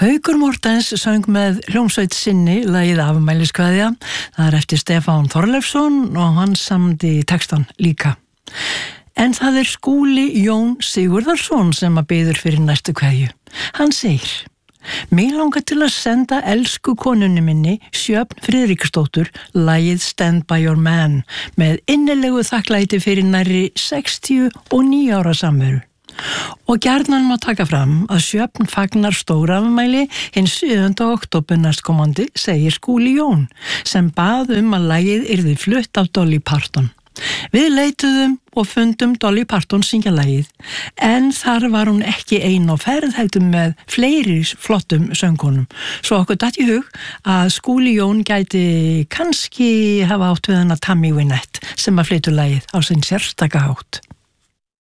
Haukur Mortens söng með hljómsveit sinni lagið Afmæliskveðja. Það eftir Stefán Þorleifsson og hann samdi textan líka. En það Skúli Jón Sigurðarsson sem biður fyrir næstu kveðju. Hann segir: Mig langar til að senda elsku konunni minni, Sjöfn Friðriksdóttur, lagið Stand by your man með innilegu þakklæti fyrir nærri 69 ára samveru. Og gjarnan má taka fram að Sjöfn fagnar stórafmæli hinn 7. október næstkomandi, segir Skúli Jón, sem bað að lagið yrði flutt af Dolly Parton. Við leituðum og fundum Dolly Parton syngja lagið, en þar var hún ekki ein á ferð heldur með fleiri flottum söngkonum. Svo okkur datt í hug að Skúli Jón gæti kannski hafa átt við hana Tammy Wynette sem flytur lagið á sinn sérstaka hátt.